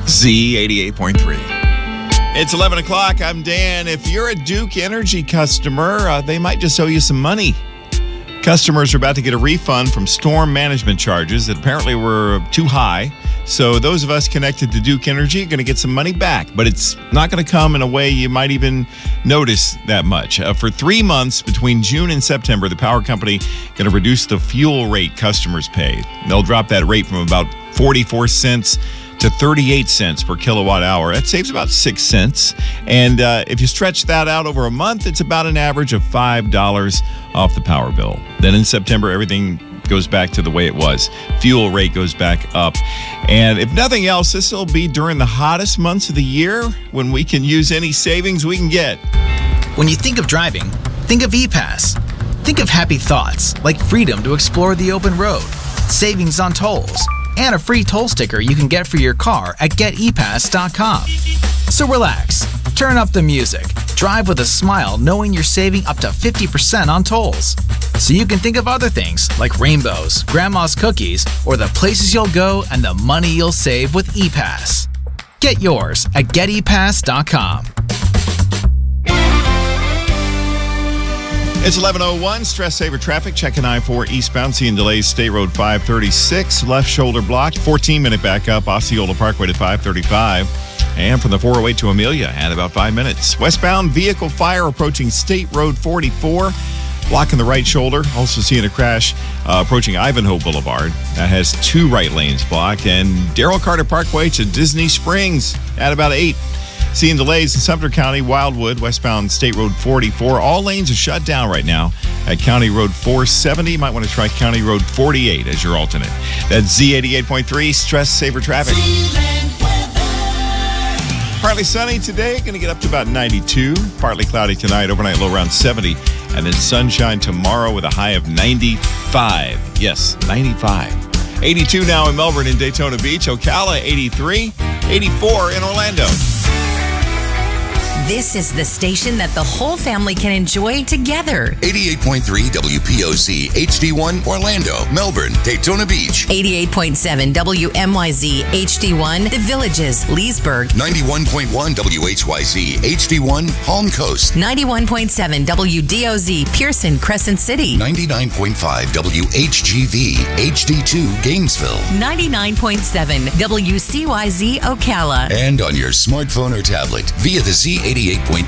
Z88.3. It's 11 o'clock. I'm Dan. If you're a Duke Energy customer, they might just owe you some money. Customers are about to get a refund from storm management charges that apparently were too high. So those of us connected to Duke Energy are going to get some money back, but it's not going to come in a way you might even notice that much. For 3 months between June and September, the power company going to reduce the fuel rate customers pay. They'll drop that rate from about 44 cents to 38 cents per kilowatt hour. That saves about 6 cents. And if you stretch that out over a month, it's about an average of $5 off the power bill. Then in September, everything goes back to the way it was. Fuel rate goes back up. And if nothing else, this will be during the hottest months of the year when we can use any savings we can get. When you think of driving, think of ePass. Think of happy thoughts like freedom to explore the open road, savings on tolls, and a free toll sticker you can get for your car at getepass.com. So relax, turn up the music, drive with a smile knowing you're saving up to 50% on tolls. So you can think of other things like rainbows, grandma's cookies, or the places you'll go and the money you'll save with ePass. Get yours at getepass.com. It's 11:01. Stress saver traffic. Checking I-4 eastbound. Seeing delays. State Road 536. Left shoulder blocked. 14-minute backup. Osceola Parkway to 535. And from the 408 to Amelia at about 5 minutes. Westbound vehicle fire approaching State Road 44. Blocking the right shoulder. Also seeing a crash approaching Ivanhoe Boulevard. That has 2 right lanes blocked. And Darrell Carter Parkway to Disney Springs at about 8. Seeing delays in Sumter County, Wildwood, westbound State Road 44. All lanes are shut down right now at County Road 470. You might want to try County Road 48 as your alternate. That's Z88.3 Stress Saver Traffic. Partly sunny today, going to get up to about 92. Partly cloudy tonight, overnight low around 70. And then sunshine tomorrow with a high of 95. Yes, 95. 82 now in Melbourne and Daytona Beach. Ocala, 83. 84 in Orlando. This is the station that the whole family can enjoy together. 88.3 WPOC HD1 Orlando, Melbourne, Daytona Beach. 88.7 WMYZ HD1 The Villages, Leesburg. 91.1 WHYZ HD1 Palm Coast. 91.7 WDOZ Pearson, Crescent City. 99.5 WHGV HD2 Gainesville. 99.7 WCYZ Ocala. And on your smartphone or tablet via the Z88.3